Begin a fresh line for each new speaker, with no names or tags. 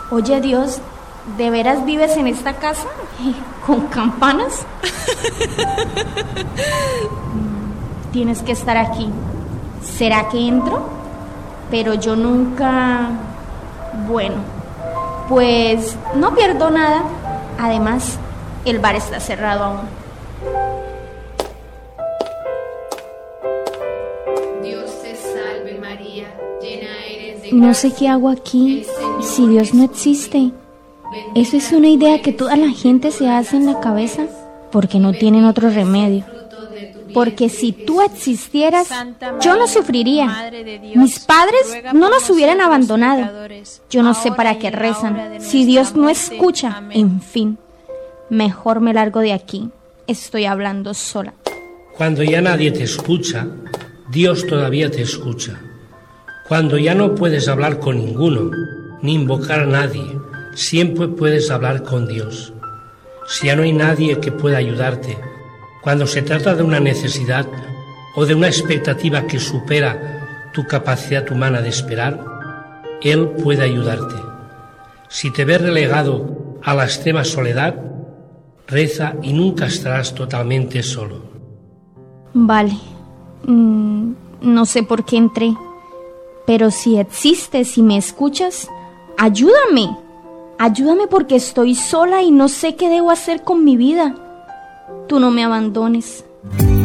Oye, Dios, ¿de veras vives en esta casa? ¿Con campanas? Tienes que estar aquí. ¿Será que entro? Pero yo nunca... Bueno, pues no pierdo nada. Además, el bar está cerrado aún.
Dios te salve María, llena eres de
No sé qué hago aquí si Dios no existe. Eso es una idea que toda la gente se hace en la cabeza porque no tienen otro remedio. Porque si tú existieras, yo no sufriría. Mis padres no nos hubieran abandonado. Yo no sé para qué rezan. Si Dios no escucha, en fin, mejor me largo de aquí. Estoy hablando sola.
Cuando ya nadie te escucha, Dios todavía te escucha. Cuando ya no puedes hablar con ninguno, ni invocar a nadie, siempre puedes hablar con Dios. Si ya no hay nadie que pueda ayudarte, cuando se trata de una necesidad o de una expectativa que supera tu capacidad humana de esperar, Él puede ayudarte. Si te ves relegado a la extrema soledad, reza y nunca estarás totalmente solo.
Vale, no sé por qué entré, pero si existes y me escuchas, ayúdame. Ayúdame porque estoy sola y no sé qué debo hacer con mi vida. Tú no me abandones.